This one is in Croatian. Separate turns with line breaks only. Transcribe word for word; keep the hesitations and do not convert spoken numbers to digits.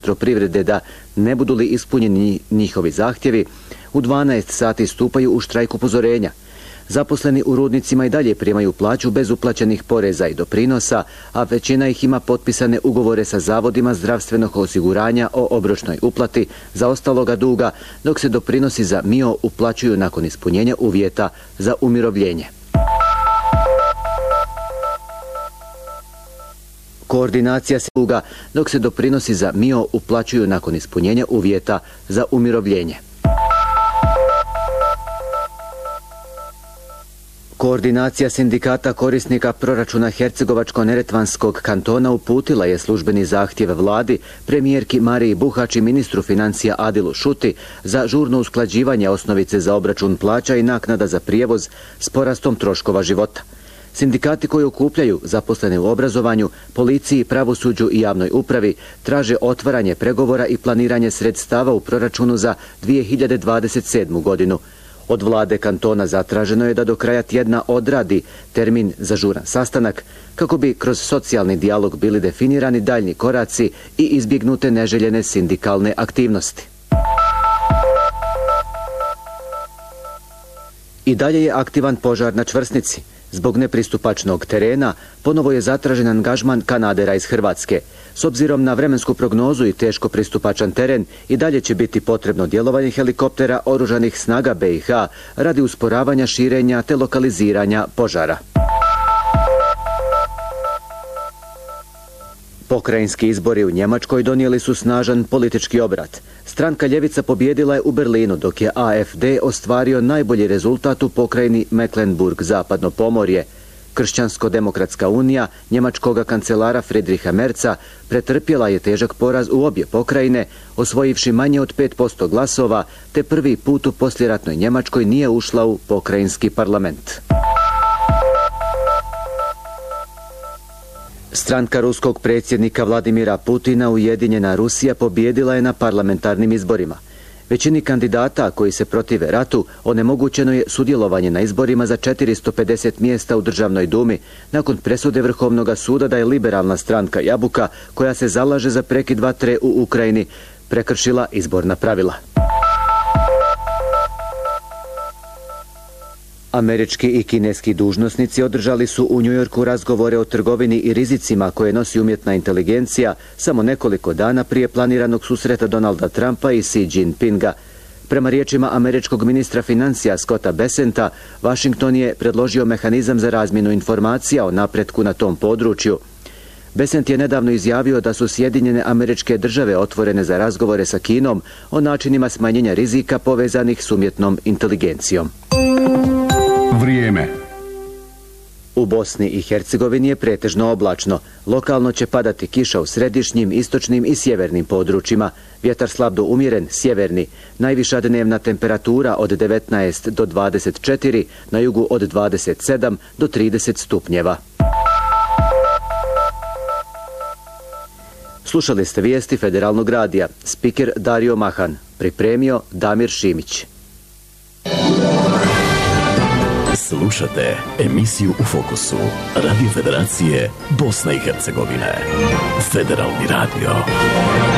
elektroprivrede da, ne budu li ispunjeni njihovi zahtjevi, u dvanaest sati stupaju u štrajk upozorenja. Zaposleni u rudnicima i dalje primaju plaću bez uplaćenih poreza i doprinosa, a većina ih ima potpisane ugovore sa zavodima zdravstvenog osiguranja o obročnoj uplati zaostaloga duga, dok se doprinosi za M I O uplaćuju nakon ispunjenja uvjeta za umirovljenje. Koordinacija se duga, dok se doprinosi za M I O uplaćuju nakon ispunjenja uvjeta za umirovljenje. Koordinacija sindikata korisnika proračuna Hercegovačko-neretvanskog kantona uputila je službeni zahtjev vladi, premijerki Mariji Buhač i ministru financija Adilu Šuti za žurno usklađivanje osnovice za obračun plaća i naknada za prijevoz s porastom troškova života. Sindikati koji okupljaju zaposlene u obrazovanju, policiji, pravosuđu i javnoj upravi traže otvaranje pregovora i planiranje sredstava u proračunu za dvije hiljade dvadeset sedmu. godinu. Od vlade kantona zatraženo je da do kraja tjedna odradi termin za žuran sastanak kako bi kroz socijalni dijalog bili definirani daljnji koraci i izbjegnute neželjene sindikalne aktivnosti. I dalje je aktivan požar na čvrsnici. Zbog nepristupačnog terena ponovo je zatražen angažman kanadera iz Hrvatske. S obzirom na vremensku prognozu i teško pristupačan teren, i dalje će biti potrebno djelovanje helikoptera oružanih snaga B i H radi usporavanja širenja te lokaliziranja požara. Pokrajinski izbori u Njemačkoj donijeli su snažan politički obrat. Stranka Ljevica pobjedila je u Berlinu, dok je A F D ostvario najbolji rezultat u pokrajini Mecklenburg-Zapadno Pomorje. Kršćansko-demokratska unija njemačkoga kancelara Friedricha Merza pretrpjela je težak poraz u obje pokrajine, osvojivši manje od pet posto glasova, te prvi put u poslijeratnoj Njemačkoj nije ušla u pokrajinski parlament. Stranka ruskog predsjednika Vladimira Putina Ujedinjena Rusija pobjedila je na parlamentarnim izborima. Većini kandidata koji se protive ratu onemogućeno je sudjelovanje na izborima za četiristo pedeset mjesta u Državnoj dumi nakon presude Vrhovnog suda da je liberalna stranka Jabuka, koja se zalaže za prekid vatre u Ukrajini, prekršila izborna pravila. Američki i kineski dužnosnici održali su u Njujorku razgovore o trgovini i rizicima koje nosi umjetna inteligencija samo nekoliko dana prije planiranog susreta Donalda Trumpa i Xi Jinpinga. Prema riječima američkog ministra financija Scotta Bessenta, Washington je predložio mehanizam za razmjenu informacija o napretku na tom području. Bessent je nedavno izjavio da su Sjedinjene Američke Države otvorene za razgovore sa Kinom o načinima smanjenja rizika povezanih s umjetnom inteligencijom.
Vrijeme.
U Bosni i Hercegovini je pretežno oblačno. Lokalno će padati kiša u središnjim, istočnim i sjevernim područjima. Vjetar slab do umjeren, sjeverni. Najviša dnevna temperatura od devetnaest do dvadeset četiri, na jugu od dvadeset sedam do trideset stupnjeva. Slušali ste vijesti Federalnog radija. Spiker Dario Mahan. Pripremio Damir Šimić.
Slušate emisiju U fokusu Radio Federacije Bosne i Hercegovine. Federalni radio.